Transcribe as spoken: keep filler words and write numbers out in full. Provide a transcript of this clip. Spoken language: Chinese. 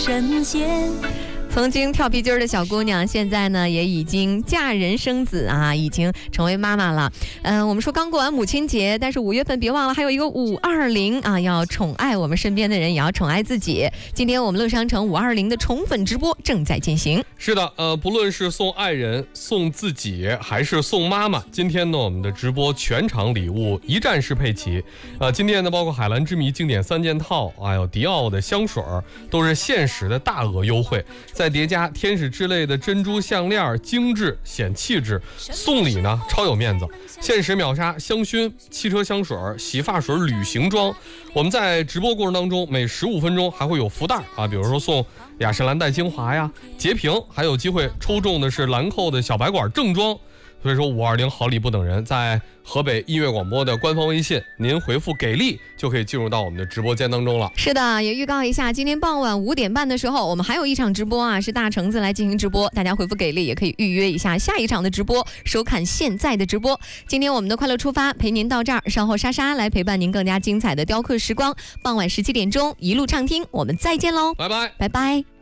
神仙。 曾经跳皮筋儿的小姑娘，现在呢也已经嫁人生子啊，已经成为妈妈了。嗯、呃，我们说刚过完母亲节，但是五月份别忘了还有一个五二零啊，要宠爱我们身边的人，也要宠爱自己。今天我们乐商城五二零的宠粉直播正在进行。 是的，呃，不论是送爱人、送自己，还是送妈妈，今天呢我们的直播全场礼物一站式配齐。呃，今天呢包括海蓝之谜经典三件套，还有迪奥的香水，都是限时的大额优惠。再叠加天使之类的珍珠项链，精致显气质，送礼呢超有面子，限时秒杀香薰、汽车香水、洗发水、旅行装。我们在直播过程当中，每十五分钟还会有福袋啊，比如说送雅诗兰黛精华呀、洁屏，还有机会抽中的是兰蔻的小白管正装。所以说五二零好礼不等人，在河北音乐广播的官方微信，您回复给力就可以进入到我们的直播间当中了。 是的，也预告一下，今天傍晚五点半的时候，我们还有一场直播啊，是大橙子来进行直播，大家回复给力也可以预约一下下一场的直播，收看现在的直播。今天我们的快乐出发陪您到这儿，稍后莎莎来陪伴您更加精彩的雕刻时光。傍晚十七点钟一路畅听，我们再见喽， 拜拜， 拜拜。